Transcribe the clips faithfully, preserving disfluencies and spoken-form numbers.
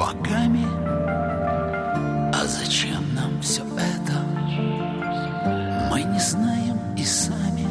богами. А зачем нам все это? Мы не знаем и сами.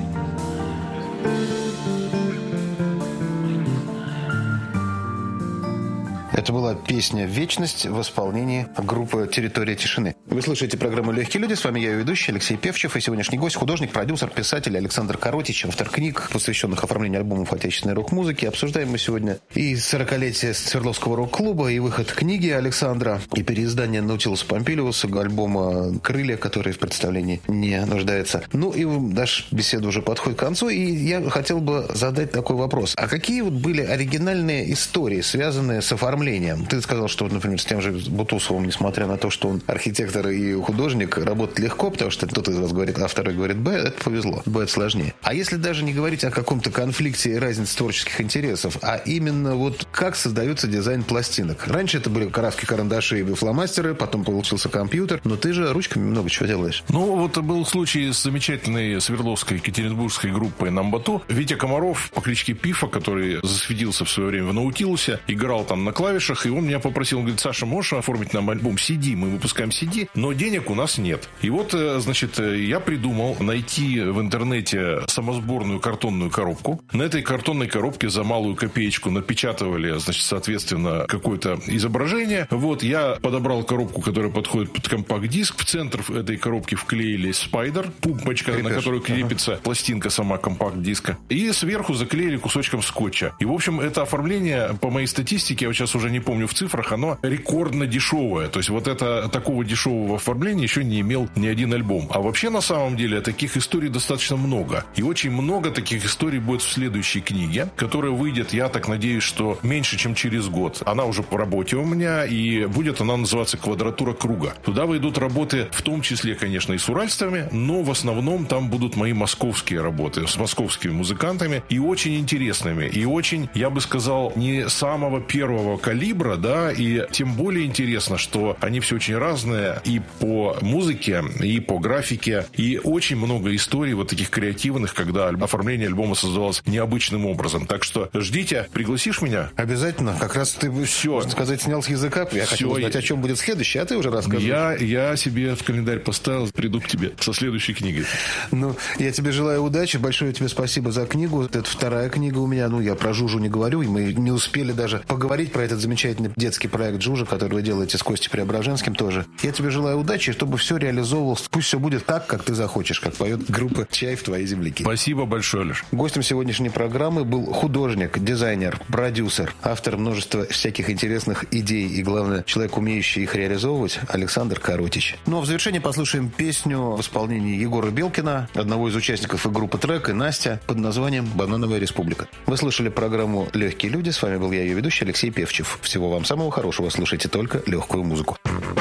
Это была песня «Вечность» в исполнении группы «Территория тишины». Вы слушаете программу «Легкие люди». С вами я, ее ведущий Алексей Певчев. И сегодняшний гость – художник, продюсер, писатель Александр Коротич, автор книг, посвященных оформлению альбомов отечественной рок-музыки. Обсуждаем мы сегодня и сорокалетие Свердловского рок-клуба, и выход книги Александра, и переиздание Наутилуса Помпилиуса, альбома «Крылья», который в представлении не нуждается. Ну и наша беседа уже подходит к концу, и я хотел бы задать такой вопрос. А какие вот были оригинальные истории, связанные с оформлением? Ты сказал, что, например, с тем же Бутусовым, несмотря на то, что он архитектор и художник, работать легко, потому что кто-то из вас говорит А, второй говорит Б, это повезло. Б это сложнее. А если даже не говорить о каком-то конфликте и разнице творческих интересов, а именно вот как создается дизайн пластинок. Раньше это были краски, карандаши и фломастеры, потом получился компьютер, но ты же ручками много чего делаешь. Ну, вот был случай с замечательной свердловской екатеринбургской группой «Намбату». Витя Комаров по кличке Пифа, который засветился в свое время в Наутилусе, играл там на клавишах, и он меня попросил, он говорит: Саша, можешь оформить нам альбом си ди? Мы выпускаем си ди, но денег у нас нет. И вот, значит, я придумал найти в интернете самосборную картонную коробку. На этой картонной коробке за малую копеечку напечатывали, значит, соответственно, какое-то изображение. Вот, я подобрал коробку, которая подходит под компакт-диск. В центр этой коробки вклеили спайдер, пумпочка, Крепеж. На которую крепится ага. пластинка сама компакт-диска. И сверху заклеили кусочком скотча. И, в общем, это оформление, по моей статистике, я вот сейчас уже не помню в цифрах, оно рекордно дешевое. То есть вот это такого дешевого оформления еще не имел ни один альбом. А вообще, на самом деле, таких историй достаточно много. И очень много таких историй будет в следующей книге, которая выйдет, я так надеюсь, что меньше, чем через год. Она уже по работе у меня, и будет она называться «Квадратура круга». Туда войдут работы, в том числе, конечно, и с уральцами, но в основном там будут мои московские работы с московскими музыкантами, и очень интересными, и очень, я бы сказал, не самого первого калибра, да, и тем более интересно, что они все очень разные и по музыке, и по графике, и очень много историй вот таких креативных, когда оформление альбома создавалось необычным образом. Так что ждите, пригласишь меня? Обязательно. Как раз ты, все, можно сказать, снял с языка. Я все. Хотел узнать, о чем будет следующий, а ты уже расскажешь. Я, я себе в календарь поставил, приду к тебе со следующей книгой. Ну, я тебе желаю удачи. Большое тебе спасибо за книгу. Это вторая книга у меня. Ну, я про Жужу не говорю. И мы не успели даже поговорить про этот замечательный детский проект Жужа, который вы делаете с Костей Преображенским тоже. Я тебе желаю удачи, чтобы все реализовывалось. Пусть все будет так, как ты захочешь, как поет группа «Чай в твоей земляке». Спасибо большое, Леш. Гостем сегодняшней программы был художник, дизайнер, продюсер, автор множества всяких интересных идей и, главное, человек, умеющий их реализовывать, Александр Коротич. Ну, а в завершение послушаем песню в исполнении Егора Белкина, одного из участников и группы «Трек», и Настя, под названием «Банановая республика». Вы слышали программу «Легкие люди». С вами был я, ее ведущий Алексей Певчев. Всего вам самого хорошего. Слушайте только легкую музыку.